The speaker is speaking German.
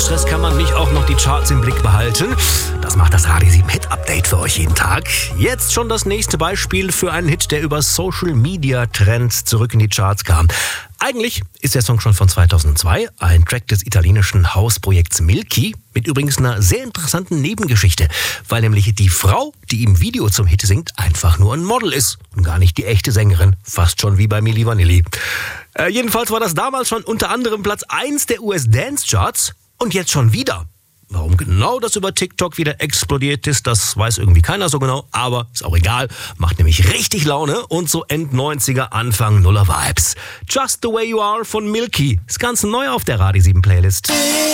Das kann man nicht auch noch die Charts im Blick behalten. Das macht das Radio 7 Hit Update für euch jeden Tag. Jetzt schon das nächste Beispiel für einen Hit, der über Social Media Trends zurück in die Charts kam. Eigentlich ist der Song schon von 2002, ein Track des italienischen Hausprojekts Milky, mit übrigens einer sehr interessanten Nebengeschichte, weil nämlich die Frau, die im Video zum Hit singt, einfach nur ein Model ist und gar nicht die echte Sängerin, fast schon wie bei Milli Vanilli. Jedenfalls war das damals schon unter anderem Platz 1 der US-Dance-Charts und jetzt schon wieder. Warum genau das über TikTok wieder explodiert ist, das weiß irgendwie keiner so genau, aber ist auch egal. Macht nämlich richtig Laune und so End-90er, Anfang Nuller Vibes. Just the Way You Are von Milky. Das Ganze neu auf der Radio 7 Playlist.